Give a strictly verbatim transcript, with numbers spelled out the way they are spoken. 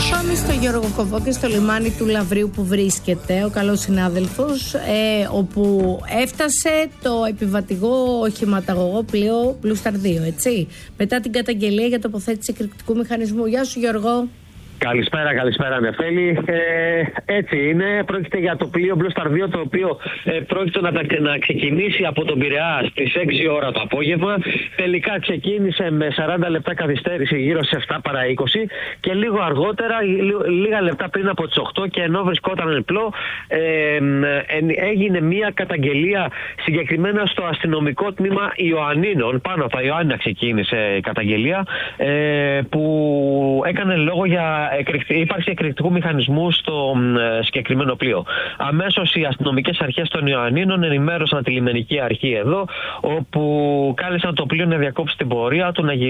Πάμε στο Γιώργο Κοβό και στο λιμάνι του Λαυρίου που βρίσκεται ο καλός συνάδελφος, ε, όπου έφτασε το επιβατηγό οχηματαγωγό πλοίο Blue Star δύο, έτσι, μετά την καταγγελία για τοποθέτηση εκρηκτικού μηχανισμού. Γεια σου Γιώργο. Καλησπέρα, καλησπέρα Νεφέλη. Ε, έτσι είναι, πρόκειται για το πλοίο Blue Star δύο, το οποίο ε, πρόκειται να, να ξεκινήσει από τον Πειραιά στις έξι ώρα το απόγευμα. Τελικά ξεκίνησε με σαράντα λεπτά καθυστέρηση, γύρω σε επτά παρά είκοσι, και λίγο αργότερα, λίγα λεπτά πριν από τις οκτώ, και ενώ βρισκόταν διπλό, ε, ε, έγινε μια καταγγελία συγκεκριμένα στο αστυνομικό τμήμα Ιωαννίνων. Πάνω από τα Ιωάννινα ξεκίνησε η καταγγελία, ε, που έκανε λόγο για ύπαρξη εκρηκτικού μηχανισμού στο ε, συγκεκριμένο πλοίο. Αμέσως οι αστυνομικές αρχές των Ιωαννίνων ενημέρωσαν τη λιμενική αρχή εδώ, όπου κάλεσαν το πλοίο να διακόψει την πορεία του, να